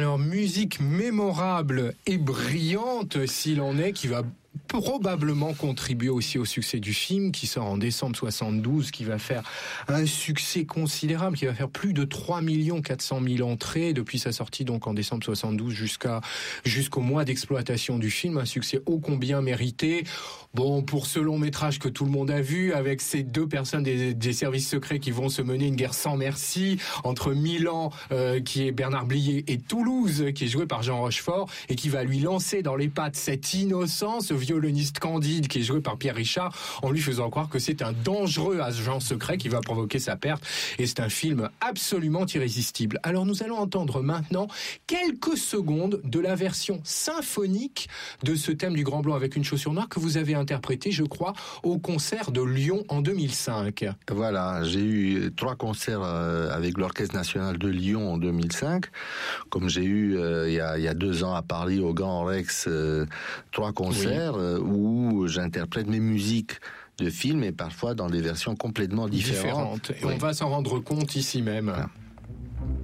Alors, musique mémorable et brillante, s'il en est, qui va probablement contribuer aussi au succès du film, qui sort en décembre 72, qui va faire un succès considérable, qui va faire plus de 3 400 000 entrées depuis sa sortie donc en décembre 72 jusqu'au mois d'exploitation du film, un succès ô combien mérité. Bon, pour ce long métrage que tout le monde a vu, avec ces deux personnes des services secrets qui vont se mener une guerre sans merci entre Milan, qui est Bernard Blier, et Toulouse, qui est joué par Jean Rochefort, et qui va lui lancer dans les pattes cette innocence, ce violoniste Candide, qui est joué par Pierre Richard, en lui faisant croire que c'est un dangereux agent secret qui va provoquer sa perte. Et c'est un film absolument irrésistible. Alors nous allons entendre maintenant quelques secondes de la version symphonique de ce thème du Grand Blanc avec une chaussure noire que vous avez interprété, je crois, au concert de Lyon en 2005. Voilà, j'ai eu 3 concerts avec l'Orchestre National de Lyon en 2005, comme j'ai eu il y a 2 ans à Paris au Grand Rex 3 concerts où j'interprète mes musiques de films et parfois dans des versions complètement différentes. Et on va s'en rendre compte ici même. Voilà.